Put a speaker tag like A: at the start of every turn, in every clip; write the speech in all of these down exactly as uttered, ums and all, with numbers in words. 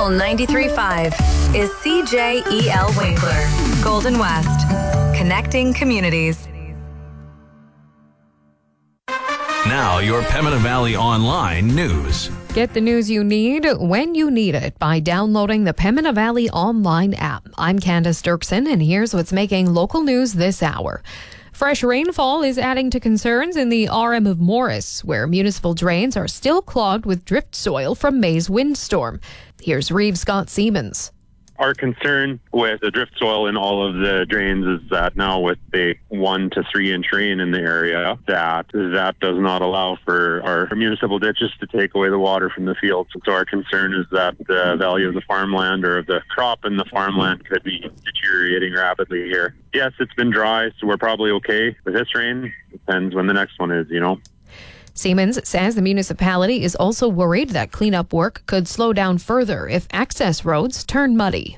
A: Local ninety-three point five is C J E L Winkler, Golden West, connecting communities.
B: Now, your Pembina Valley Online news.
C: Get the news you need when you need it by downloading the Pembina Valley Online app. I'm Candace Dirksen, and here's what's making local news this hour. Fresh rainfall is adding to concerns in the R M of Morris, where municipal drains are still clogged with drift soil from May's windstorm. Here's Reeve Scott Siemens.
D: Our concern with the drift soil in all of the drains is that now with the one to three inch rain in the area, that that does not allow for our municipal ditches to take away the water from the fields. So our concern is that the value of the farmland or of the crop in the farmland could be deteriorating rapidly here. Yes, it's been dry, so we're probably okay with this rain. Depends when the next one is, you know.
C: Siemens says the municipality is also worried that cleanup work could slow down further if access roads turn muddy.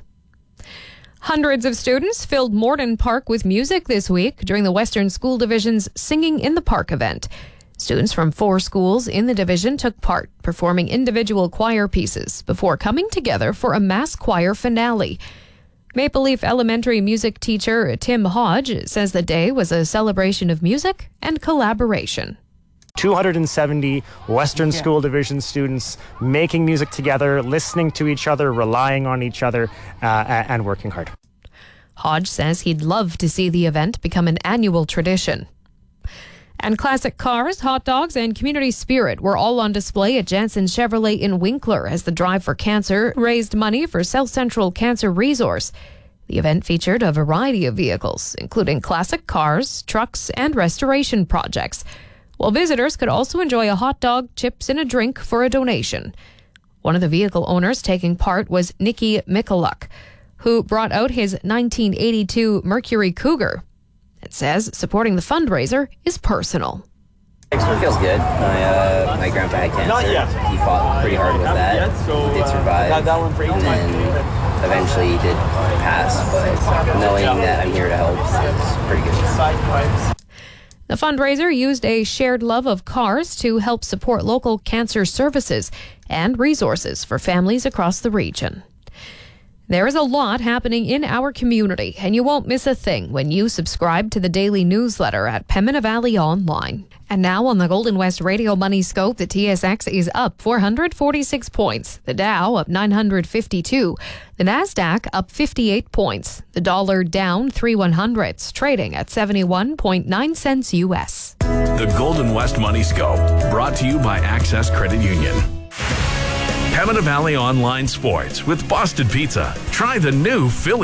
C: Hundreds of students filled Morden Park with music this week during the Western School Division's Singing in the Park event. Students from four schools in the division took part, performing individual choir pieces before coming together for a mass choir finale. Maple Leaf Elementary music teacher Tim Hodge says the day was a celebration of music and collaboration.
E: two hundred seventy Western yeah. School Division students making music together, listening to each other, relying on each other, uh, and working hard.
C: Hodge says he'd love to see the event become an annual tradition. And classic cars, hot dogs, and community spirit were all on display at Jansen Chevrolet in Winkler as the Drive for Cancer raised money for South Central Cancer Resource. The event featured a variety of vehicles, including classic cars, trucks, and restoration projects, while visitors could also enjoy a hot dog, chips, and a drink for a donation. One of the vehicle owners taking part was Nicky Mikuluk, who brought out his nineteen eighty-two Mercury Cougar. It says supporting the fundraiser is personal.
F: It feels good. My, uh, my grandpa had cancer. He fought pretty hard with that. He did survive. And then eventually he did pass, but knowing that I'm here to help is pretty good.
C: The fundraiser used a shared love of cars to help support local cancer services and resources for families across the region. There is a lot happening in our community, and you won't miss a thing when you subscribe to the daily newsletter at Pembina Valley Online. And now on the Golden West Radio Money Scope, the T S X is up four hundred forty-six points, the Dow up nine hundred fifty-two, the Nasdaq up fifty-eight points, the dollar down three one hundredths, trading at seventy-one point nine cents U S.
B: The Golden West Money Scope, brought to you by Access Credit Union. Pembina Valley Online Sports with Boston Pizza. Try the new Philly